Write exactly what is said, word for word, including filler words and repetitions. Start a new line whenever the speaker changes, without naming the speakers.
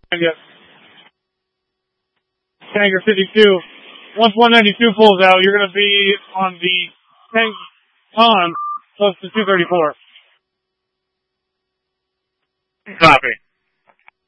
Yes. Tanker fifty-two. Once one ninety-two pulls out, you're going to be on the tank on close to two thirty-four.
Copy.